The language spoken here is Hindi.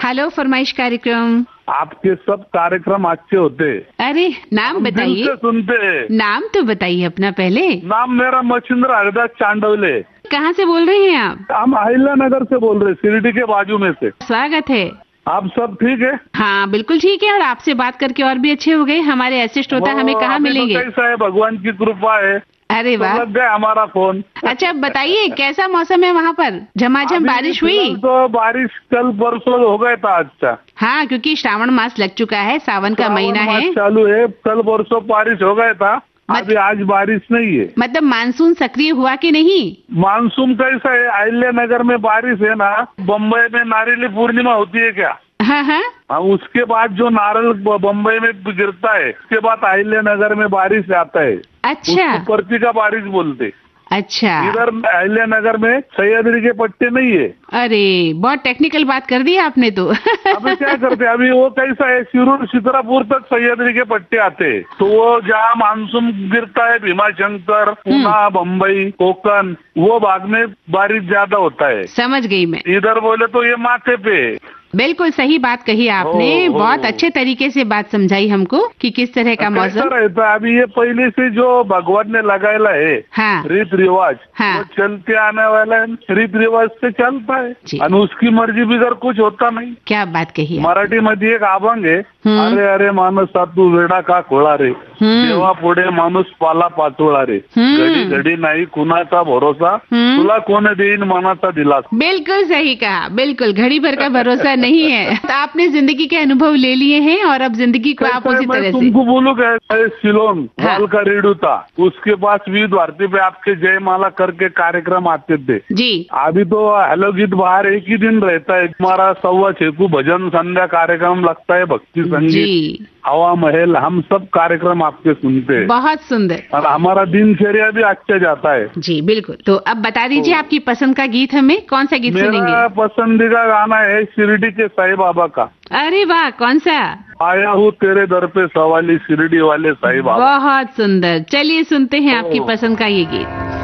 हेलो फरमाइश कार्यक्रम। आपके सब कार्यक्रम अच्छे होते। अरे नाम बताइए। सुनते। नाम तो बताइए अपना पहले। नाम मेरा मच्छिंद्र हरिदास चांडवले। कहाँ से बोल रहे हैं आप? हम अहिल्यानगर से बोल रहे, शिरडी के बाजू में से। स्वागत है। आप सब ठीक है? हाँ बिल्कुल ठीक है, और आपसे बात करके और भी अच्छे हो गए। हमारे ऐसे श्रोता हमें कहाँ मिलेंगे? कैसा है, भगवान की कृपा है। अरे वाह, लग गया हमारा फोन। अच्छा बताइए कैसा मौसम है वहाँ पर? झमाझम बारिश हुई? तो बारिश कल परसों हो गया था। अच्छा हाँ, क्योंकि श्रावण मास लग चुका है, सावन का महीना है, चालू है। कल परसों बारिश हो गया था, अभी आज बारिश नहीं है। मतलब मानसून सक्रिय हुआ कि नहीं? मानसून कैसा है, अहिल्यानगर में बारिश है ना। बम्बई में नारियल पूर्णिमा होती है क्या? हाँ हाँ, उसके बाद जो नारियल बम्बई में गिरता है, उसके बाद अहिल्यानगर में बारिश आता है। अच्छा, पर्ची का बारिश बोलते। अच्छा, इधर अहिल्यानगर में सह्याद्री के पट्टे नहीं है। अरे बहुत टेक्निकल बात कर दी आपने तो। अभी क्या करते, अभी वो कैसा है, शिरूर चित्रापुर तक सह्याद्री के पट्टे आते हैं, तो वो जहाँ मानसून गिरता है, भीमाशंकर, पुणे, बम्बई, कोकण, वो भाग में बारिश ज्यादा होता है। समझ गई मैं। इधर बोले तो ये माथे पे। बिल्कुल सही बात कही आपने। बहुत अच्छे तरीके से बात समझाई हमको कि किस तरह का मौसम रहता है। अभी ये पहले से जो भगवान ने लगाया है, हाँ, रीत रिवाज, हाँ, वो चलते आने वाला है, रीत रिवाज से चलता है, और उसकी मर्जी बिगर कुछ होता नहीं। क्या बात कही। मराठी मध्ये एक अभंग है, अरे अरे माणसा तू वेडा का खोळा रे, देवा पुढे माणूस पाला पाचोळा रे, घडी घडी नाही कुणाचा भरोसा, तुला कोण देईन मनाचा दिलासा। बिल्कुल सही कहा, बिल्कुल घड़ी भर का भरोसा नहीं है। तो आपने जिंदगी के अनुभव ले लिए हैं और अब जिंदगी को आप उसी तरह से। तुमको बोलूं क्या, सिलोन वाल का रेडियो था, उसके पास विविध भारती पे आपके जयमाला करके कार्यक्रम आते थे जी। अभी तो हेलो गीत बाहर एक ही दिन रहता है हमारा, 6:15 को भजन संध्या कार्यक्रम लगता है, भक्ति संगीत, हवा महल, हम सब कार्यक्रम आपके सुनते हैं। बहुत सुंदर। और हमारा दिनचर्या भी अच्छा जाता है। जी बिल्कुल। तो अब बता दीजिए आपकी पसंद का गीत, हमें कौन सा गीत सुनेंगे? मेरा पसंदीदा गाना है शिरडी के साईं बाबा का। अरे वाह, कौन सा? आया हूँ तेरे दर पे सवाली, शिरडी वाले साईं बाबा। बहुत सुंदर। चलिए सुनते हैं आपकी पसंद का ये गीत।